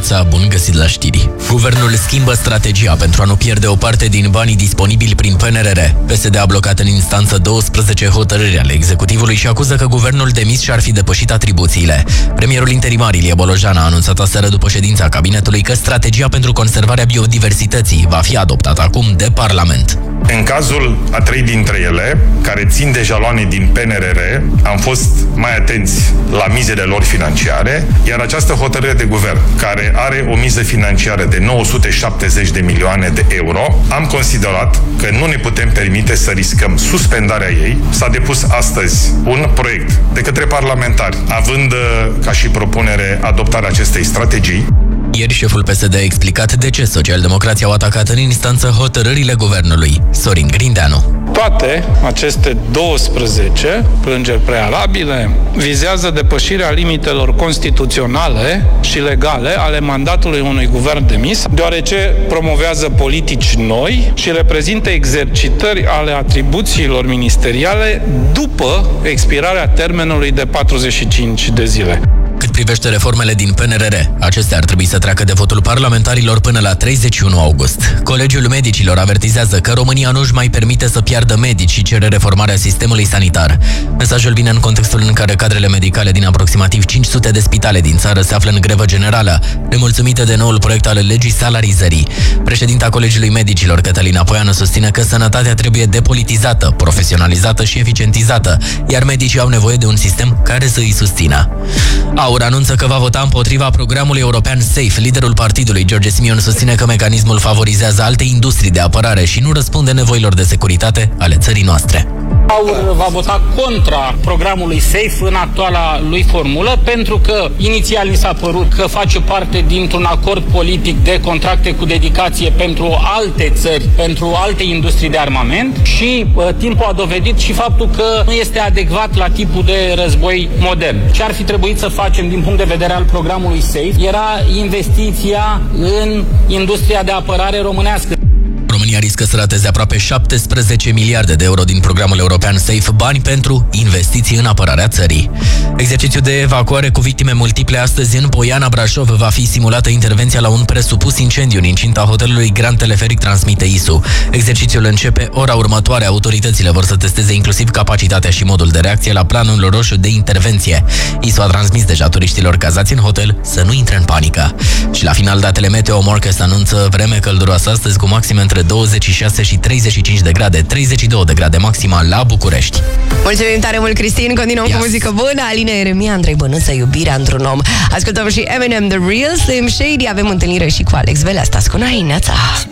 dimineața, bun găsit la știri. Guvernul schimbă strategia pentru a nu pierde o parte din banii disponibili prin PNRR. PSD a blocat în instanță 12 hotărâri ale executivului și acuză că guvernul demis și-ar fi depășit atribuțiile. Premierul interimar Ilie Bolojan a anunțat aseară după ședința cabinetului că strategia pentru conservarea biodiversității va fi adoptată acum de Parlament. În cazul a 3 dintre ele, care țin de jaloane din PNRR, am fost mai atenți la mizele lor financiare, iar această hotărâre de guvern, care are o miză financiară de 970 de milioane de euro, am considerat că nu ne putem permite să riscăm suspendarea ei. S-a depus astăzi un proiect de către parlamentari, având ca și propunere adoptarea acestei strategii. Ieri șeful PSD a explicat de ce socialdemocrații au atacat în instanță hotărârile guvernului. Sorin Grindeanu. Toate aceste 12 plângeri prealabile vizează depășirea limitelor constituționale și legale ale mandatului unui guvern demis, deoarece promovează politici noi și reprezintă exercitări ale atribuțiilor ministeriale după expirarea termenului de 45 de zile. Cât privește reformele din PNRR, acestea ar trebui să treacă de votul parlamentarilor până la 31 august. Colegiul Medicilor avertizează că România nu își mai permite să piardă medici și cere reformarea sistemului sanitar. Mesajul vine în contextul în care cadrele medicale din aproximativ 500 de spitale din țară se află în grevă generală, nemulțumite de noul proiect al legii salarizării. Președinta Colegiului Medicilor, Cătălina Poiană, susține că sănătatea trebuie depolitizată, profesionalizată și eficientizată, iar medicii au nevoie de un sistem care să îi susțină. AUR anunță că va vota împotriva programului european SAFE. Liderul partidului, George Simion, susține că mecanismul favorizează alte industrii de apărare și nu răspunde nevoilor de securitate ale țării noastre. AUR va vota contra programului SAFE în actuala lui formulă, pentru că inițial ni s-a părut că face parte dintr-un acord politic de contracte cu dedicație pentru alte țări, pentru alte industrii de armament și timpul a dovedit și faptul că nu este adecvat la tipul de război modern. Ce ar fi trebuit să facem din punct de vedere al programului SAFE era investiția în industria de apărare românească. România riscă să rateze aproape 17 miliarde de euro din programul european SAFE, bani pentru investiții în apărarea țării. Exercițiul de evacuare cu victime multiple astăzi în Poiana, Brașov, va fi simulată intervenția la un presupus incendiu în incinta hotelului Grand Teleferic, transmite ISU. Exercițiul începe ora următoare. Autoritățile vor să testeze inclusiv capacitatea și modul de reacție la planul roșu de intervenție. ISU a transmis deja turiștilor cazați în hotel să nu intre în panică. Și la final, datele Meteo Morcast anunță vreme călduroasă astăzi cu maxime între 26 și 35 de grade, 32 de grade maxima la București. Mulțumim tare mult, Cristin. Continuăm cu muzică bună. Alina Eremia, Andrei Bănuță, Iubirea într-un om. Ascultăm și Eminem, The Real Slim Shady. Avem întâlnire și cu Alex Velea. Stați cu noi, neața!